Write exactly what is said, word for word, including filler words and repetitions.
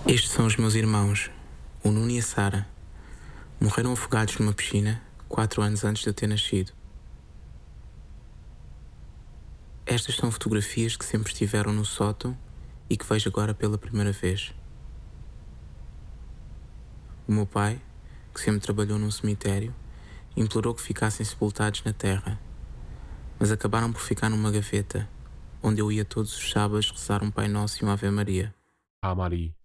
Estes são os meus irmãos, o Nuno e a Sara. Morreram afogados numa piscina quatro anos antes de eu ter nascido. Estas são fotografias que sempre estiveram no sótão e que vejo agora pela primeira vez. O meu pai, que sempre trabalhou num cemitério, implorou que ficassem sepultados na terra, mas acabaram por ficar numa gaveta, onde eu ia todos os sábados rezar um Pai Nosso e um Ave Maria. Ah, Mari.